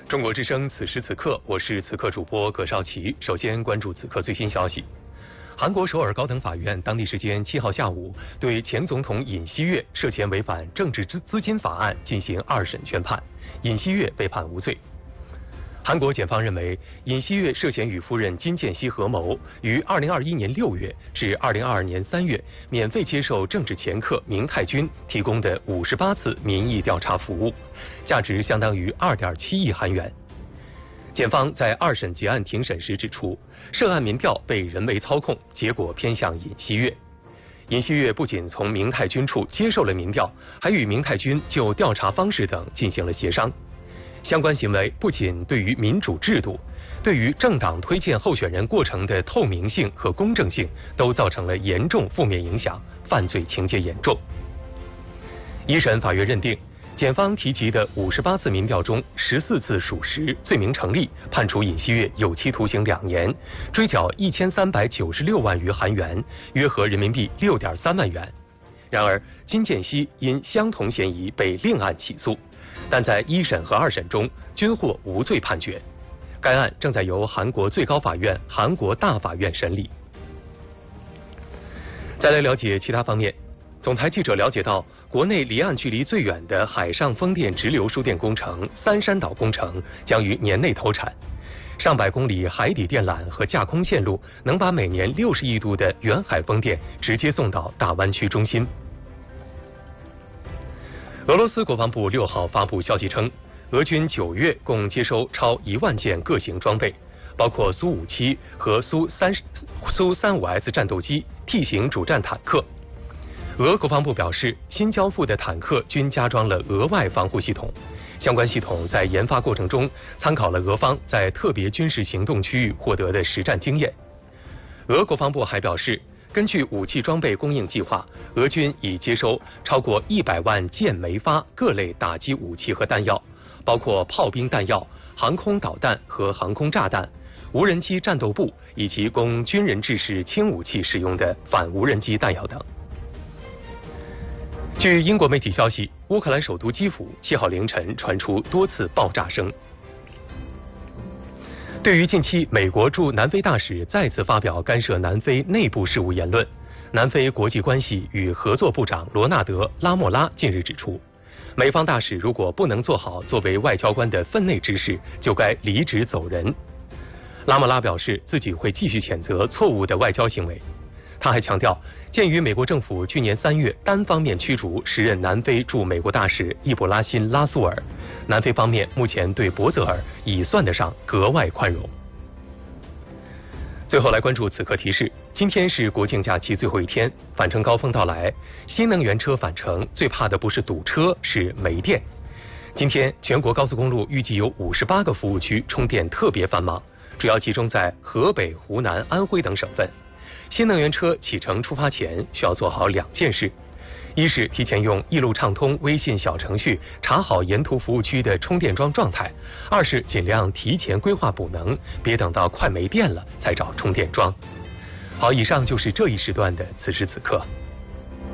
中国之声此时此刻，我是此刻主播葛绍奇。首先关注此刻最新消息。韩国首尔高等法院当地时间7号下午对前总统尹锡悦涉嫌违反政治资金法案进行2审宣判，尹锡悦被判无罪。韩国检方认为，尹锡悦涉嫌与夫人金建熙合谋，于2021年6月至2022年3月免费接受政治掮客明泰君提供的58次民意调查服务，价值相当于2.7亿韩元。检方在2审结案庭审时指出，涉案民调被人为操控，结果偏向尹锡悦。尹锡悦不仅从明泰君处接受了民调，还与明泰君就调查方式等进行了协商。相关行为不仅对于民主制度，对于政党推荐候选人过程的透明性和公正性都造成了严重负面影响，犯罪情节严重。一审法院认定，检方提及的58次民调中14次属实，罪名成立，判处尹锡悦有期徒刑2年，追缴1396万余韩元，约合人民币6.3万元。然而，金建熙因相同嫌疑被另案起诉，但在1审和2审中均获无罪判决。该案正在由韩国最高法院、韩国大法院审理。再来了解其他方面，总台记者了解到，国内离岸距离最远的海上风电直流输电工程三山岛工程将于年内投产。上百公里海底电缆和架空线路能把每年60亿度的远海风电直接送到大湾区中心。俄罗斯国防部6号发布消息称，俄军9月共接收超1万件各型装备，包括苏57和苏35S 战斗机、T 型主战坦克。俄国防部表示，新交付的坦克均加装了额外防护系统，相关系统在研发过程中参考了俄方在特别军事行动区域获得的实战经验。俄国防部还表示，根据武器装备供应计划，俄军已接收超过100万件枚发各类打击武器和弹药，包括炮兵弹药、航空导弹和航空炸弹、无人机战斗部以及供军人制式轻武器使用的反无人机弹药等。据英国媒体消息，乌克兰首都基辅7号凌晨传出多次爆炸声。对于近期美国驻南非大使再次发表干涉南非内部事务言论，南非国际关系与合作部长罗纳德·拉莫拉近日指出，美方大使如果不能做好作为外交官的分内之事，就该离职走人。拉莫拉表示自己会继续谴责错误的外交行为。他还强调，鉴于美国政府去年3月单方面驱逐时任南非驻美国大使易卜拉欣·拉苏尔，南非方面目前对博泽尔已算得上格外宽容。最后来关注此刻提示，今天是国庆假期最后一天，返程高峰到来，新能源车返程最怕的不是堵车，是没电。今天全国高速公路预计有58个服务区充电特别繁忙，主要集中在河北、湖南、安徽等省份。新能源车启程出发前需要做好2件事，一是提前用一路畅通微信小程序查好沿途服务区的充电桩状态，二是尽量提前规划补能，别等到快没电了才找充电桩。好，以上就是这一时段的此时此刻。